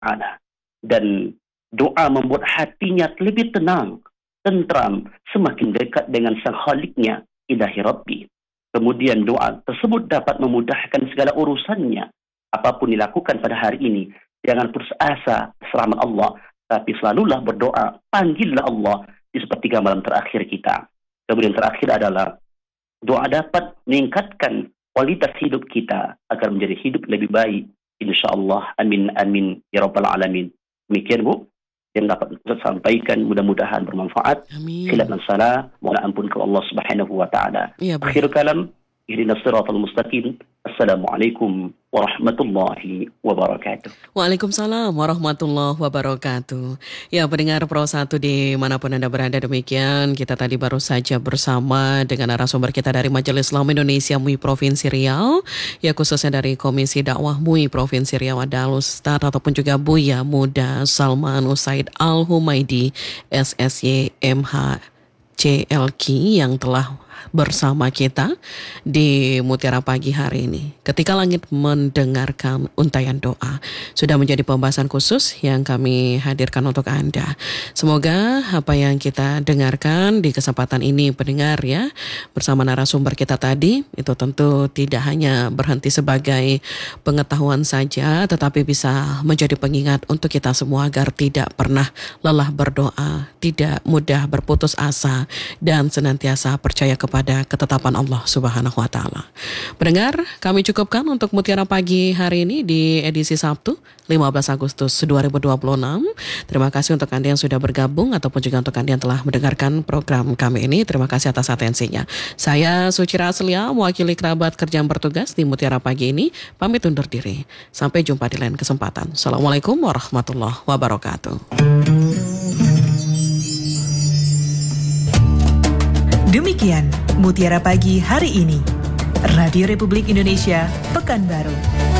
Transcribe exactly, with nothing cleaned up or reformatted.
Ta'ala. Dan doa membuat hatinya lebih tenang, tentram, semakin dekat dengan sang Khaliknya, Ilahi Rabbi. Kemudian doa tersebut dapat memudahkan segala urusannya. Apapun dilakukan pada hari ini, jangan putus asa selamat Allah, tapi selalulah berdoa, panggillah Allah di sepertiga malam terakhir kita. Kemudian terakhir adalah doa dapat meningkatkan kualitas hidup kita agar menjadi hidup lebih baik. InsyaAllah. Amin, amin. Ya Rabbal Alamin. Demikian Bu, yang dapat saya sampaikan, mudah-mudahan bermanfaat. Amin. Khilaf dan salah, mohon ampun ke Allah Subhanahu wa Ta'ala. Ya, Akhir kalam, ihdinas siratal mustaqim. Assalamualaikum warahmatullahi wabarakatuh. Waalaikumsalam warahmatullahi wabarakatuh. Ya, pendengar Pro satu dimanapun Anda berada, demikian kita tadi baru saja bersama dengan narasumber kita dari Majelis Islam Indonesia M U I Provinsi Riau, ya khususnya dari Komisi Dakwah M U I Provinsi Riau, ada Ustadz ataupun juga Buya Muda Salman Usaid Al-Humaidi S S Y M H C L Q yang telah bersama kita di Mutiara Pagi hari ini. Ketika langit mendengarkan untayan doa, sudah menjadi pembahasan khusus yang kami hadirkan untuk Anda. Semoga apa yang kita dengarkan di kesempatan ini, pendengar ya, bersama narasumber kita tadi, itu tentu tidak hanya berhenti sebagai pengetahuan saja, tetapi bisa menjadi pengingat untuk kita semua agar tidak pernah lelah berdoa, tidak mudah berputus asa, dan senantiasa percaya kepada pada ketetapan Allah Subhanahu wa Ta'ala. Pendengar, kami cukupkan untuk Mutiara Pagi hari ini di edisi Sabtu lima belas Agustus dua ribu dua puluh enam. Terima kasih untuk Anda yang sudah bergabung ataupun juga untuk Anda yang telah mendengarkan program kami ini. Terima kasih atas atensinya. Saya Suci Raslia, mewakili kerabat kerja yang bertugas di Mutiara Pagi ini, pamit undur diri. Sampai jumpa di lain kesempatan. Assalamualaikum warahmatullahi wabarakatuh. Demikian Mutiara Pagi hari ini. Radio Republik Indonesia, Pekanbaru.